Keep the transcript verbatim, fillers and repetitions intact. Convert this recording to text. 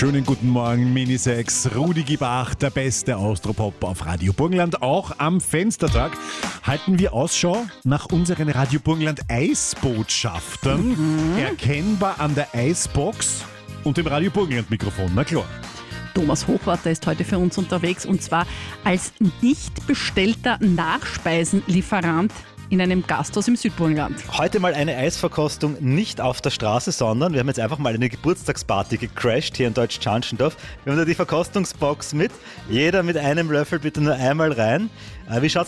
Schönen guten Morgen, Minisex. Rudi Gibach, der beste Austropop auf Radio Burgenland. Auch am Fenstertag halten wir Ausschau nach unseren Radio Burgenland Eisbotschaftern. Mhm. Erkennbar an der Eisbox und dem Radio Burgenland Mikrofon, na klar. Thomas Hochwarter ist heute für uns unterwegs und zwar als nicht bestellter Nachspeisenlieferant in einem Gasthaus im Südburgenland. Heute mal eine Eisverkostung nicht auf der Straße, sondern wir haben jetzt einfach mal eine Geburtstagsparty gecrashed hier in Deutsch-Scharnschendorf. Wir haben da die Verkostungsbox mit. Jeder mit einem Löffel bitte nur einmal rein. Wie schaut